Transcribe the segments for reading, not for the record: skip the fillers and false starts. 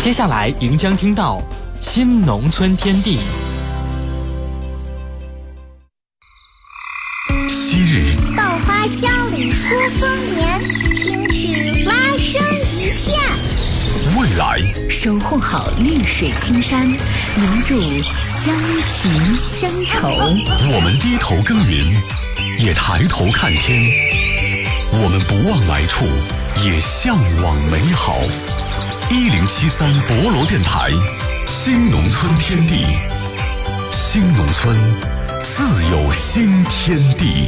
接下来您将听到新农村天地。 昔日稻花香里说丰年，听取蛙声一片。 未来守护好绿水青山，留住乡情乡愁。 我们低头耕耘，也抬头看天；我们不忘来处，也向往美好。1073博罗电台，新农村天地，新农村自有新天地。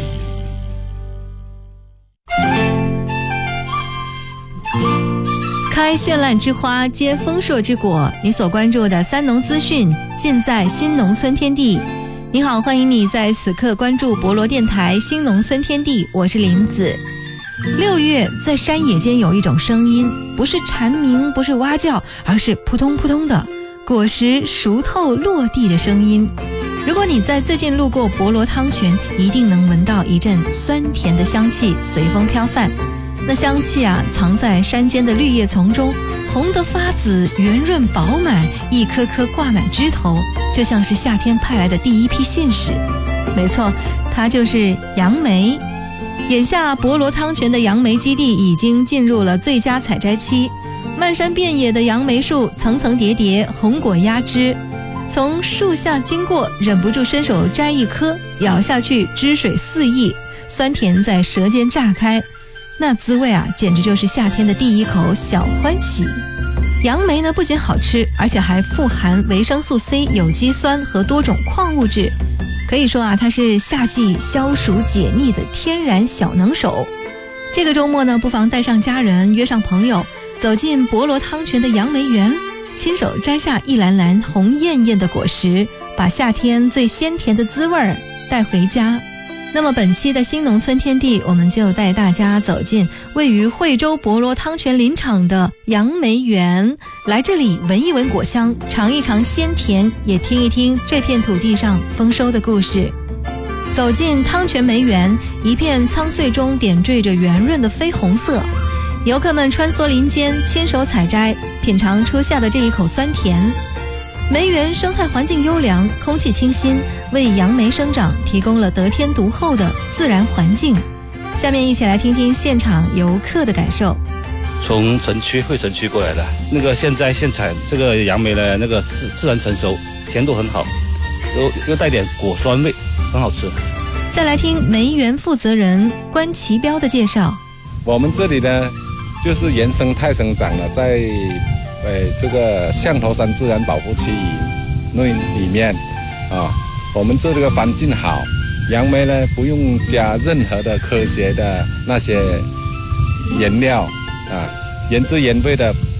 开绚烂之花，结丰硕之果。你所关注的三农资讯，尽在新农村天地。你好，欢迎你在此刻关注博罗电台新农村天地，我是林子。6月，在山野间有一种声音，不是蝉鸣，不是蛙叫，而是扑通扑通的果实熟透落地的声音。如果你在最近路过博罗汤泉，一定能闻到一阵酸甜的香气随风飘散。那香气藏在山间的绿叶丛中，红得发紫，圆润饱满，一颗颗挂满枝头，就像是夏天派来的第一批信使。没错，它就是杨梅。眼下博罗汤泉的杨梅基地已经进入了最佳采摘期，漫山遍野的杨梅树层层叠叠，红果压枝。从树下经过，忍不住伸手摘一颗，咬下去汁水四溢，酸甜在舌尖炸开，那滋味简直就是夏天的第一口小欢喜。杨梅呢，不仅好吃，而且还富含维生素 C、有机酸和多种矿物质，可以说它是夏季消暑解腻的天然小能手。这个周末呢，不妨带上家人，约上朋友，走进博罗汤泉的杨梅园，亲手摘下一篮篮红艳艳的果实，把夏天最鲜甜的滋味带回家。那么本期的新农村天地，我们就带大家走进位于惠州博罗汤泉林场的杨梅园，来这里闻一闻果香，尝一尝鲜甜，也听一听这片土地上丰收的故事。走进汤泉梅园，一片苍穗中点缀着圆润的绯红色，游客们穿梭林间，亲手采摘，品尝初夏的这一口酸甜。梅园生态环境优良，空气清新，为杨梅生长提供了得天独厚的自然环境。下面一起来听听现场游客的感受。 从惠城区过来的，现在现采这个杨梅的自然成熟，甜度很好，又带点果酸味，很好吃。 再来听梅园负责人关其标的介绍。 我们这里呢，就是原生态生长了，在这个象头山自然保护区里面我们这个环境好，杨梅呢不用加任何的科学的那些原料原汁原味的